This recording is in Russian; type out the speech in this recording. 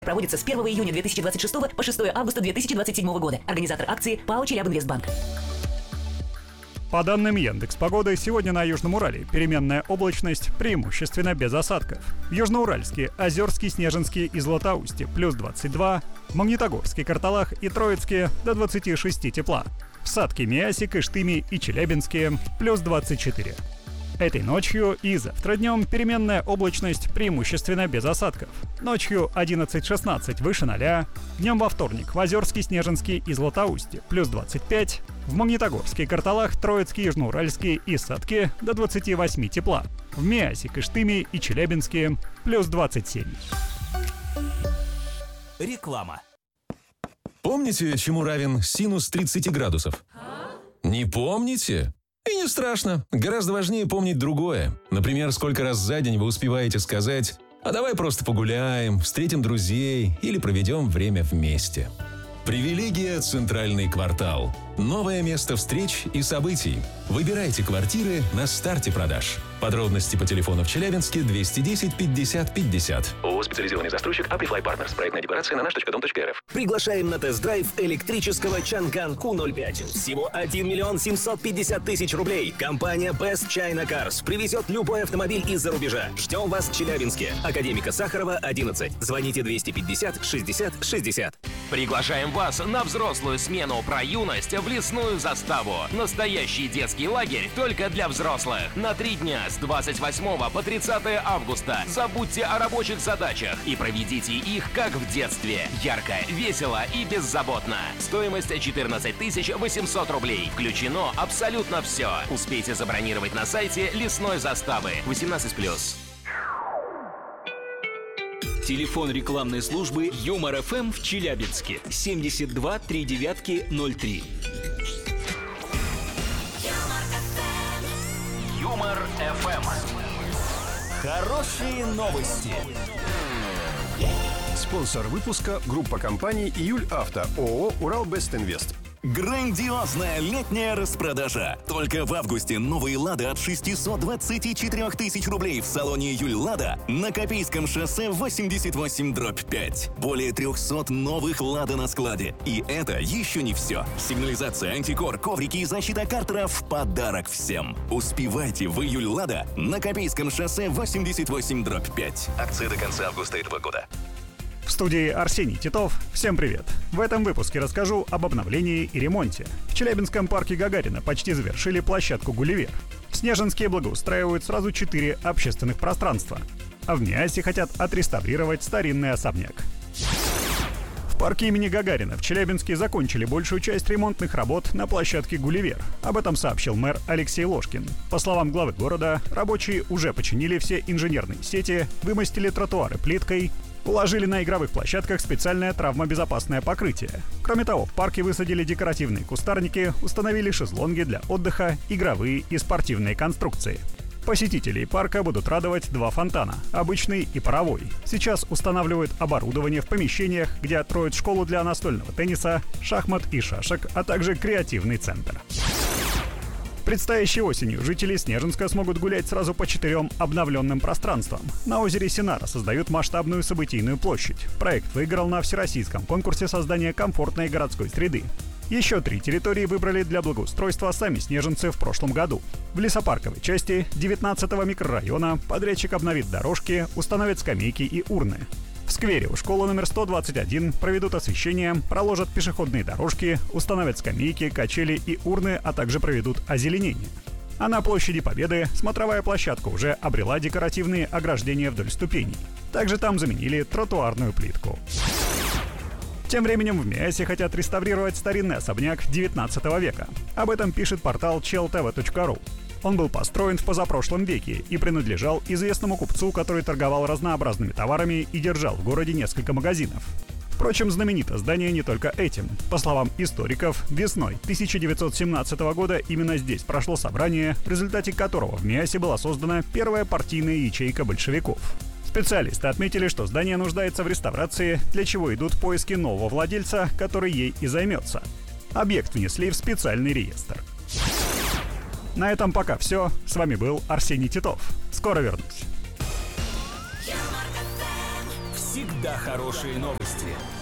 Проводится с 1 июня 2026 по 6 августа 2027 года. Организатор акции ПАО «Челябинвестбанк». По данным Яндекс.Погоды, сегодня на Южном Урале переменная облачность, преимущественно без осадков. В Южноуральске, Озерске, Снежинске и Златоусте плюс 22, в Магнитогорске, Карталах и Троицке до 26 тепла. В Сатке, Миасе, Кыштыме и Челябинске плюс 24. Этой ночью и завтра днем переменная облачность, преимущественно без осадков. Ночью 11-16 выше 0, днем во вторник в Озерске, Снежинске и Златоусте плюс 25, в Магнитогорске, Карталах, Троицке, Южноуральске и Сатке до 28 тепла, в Миасе, Кыштыме и Челябинске плюс 27. Реклама. Помните, чему равен синус 30 градусов? Не помните? И не страшно. Гораздо важнее помнить другое. Например, сколько раз за день вы успеваете сказать: «А давай просто погуляем, встретим друзей или проведем время вместе». Привилегия «Центральный квартал». Новое место встреч и событий. Выбирайте квартиры на старте продаж. Подробности по телефону в Челябинске 210 50 50. ООО «Специализированный застройщик Amplify Partners». Проектная декларация на наш.дом.рф. Приглашаем на тест-драйв электрического Чанган Q05. Всего 1 миллион 750 тысяч рублей. Компания Best China Cars привезет любой автомобиль из-за рубежа. Ждем вас в Челябинске. Академика Сахарова, 11. Звоните 250 60 60. Приглашаем вас на взрослую смену про юность в лесную заставу. Настоящий детский лагерь только для взрослых. На 3 дня с 28 по 30 августа. Забудьте о рабочих задачах и проведите их как в детстве. Ярко, весело и беззаботно. Стоимость 14 800 рублей. Включено абсолютно все. Успейте забронировать на сайте лесной заставы. 18+. Телефон рекламной службы Юмор ФМ в Челябинске 72 39 03. Юмор ФМ. Хорошие новости. Спонсор выпуска — группа компаний «Июль Авто», ООО «Уралбестинвест». Грандиозная летняя распродажа. Только в августе новые «Лада» от 624 тысяч рублей в салоне «Июль Лада» на Копейском шоссе 88/5. Более 300 новых «Лада» на складе. И это еще не все. Сигнализация, антикор, коврики и защита картера в подарок всем. Успевайте в «Июль Лада» на Копейском шоссе 88/5. Акция до конца августа этого года. В студии Арсений Титов. Всем привет! В этом выпуске расскажу об обновлении и ремонте. В Челябинском парке Гагарина почти завершили площадку «Гулливер». В Снежинске благоустраивают сразу 4 общественных пространства. А в Миасе хотят отреставрировать старинный особняк. В парке имени Гагарина в Челябинске закончили большую часть ремонтных работ на площадке «Гулливер». Об этом сообщил мэр Алексей Ложкин. По словам главы города, рабочие уже починили все инженерные сети, вымостили тротуары плиткой, уложили на игровых площадках специальное травмобезопасное покрытие. Кроме того, в парке высадили декоративные кустарники, установили шезлонги для отдыха, игровые и спортивные конструкции. Посетителей парка будут радовать 2 фонтана – обычный и паровой. Сейчас устанавливают оборудование в помещениях, где откроют школу для настольного тенниса, шахмат и шашек, а также креативный центр. Предстоящей осенью жители Снежинска смогут гулять сразу по 4 обновленным пространствам. На озере Синара создают масштабную событийную площадь. Проект выиграл на всероссийском конкурсе создания комфортной городской среды. Еще 3 территории выбрали для благоустройства сами снежинцы в прошлом году. В лесопарковой части 19-го микрорайона подрядчик обновит дорожки, установит скамейки и урны. В сквере у школы номер 121 проведут освещение, проложат пешеходные дорожки, установят скамейки, качели и урны, а также проведут озеленение. А на площади Победы смотровая площадка уже обрела декоративные ограждения вдоль ступеней. Также там заменили тротуарную плитку. Тем временем в Миасе хотят реставрировать старинный особняк 19 века. Об этом пишет портал cheltv.ru. Он был построен в позапрошлом веке и принадлежал известному купцу, который торговал разнообразными товарами и держал в городе несколько магазинов. Впрочем, знаменито здание не только этим. По словам историков, весной 1917 года именно здесь прошло собрание, в результате которого в Миасе была создана первая партийная ячейка большевиков. Специалисты отметили, что здание нуждается в реставрации, для чего идут поиски нового владельца, который ей и займется. Объект внесли в специальный реестр. На этом пока все. С вами был Арсений Титов. Скоро вернусь. всегда хорошие новости.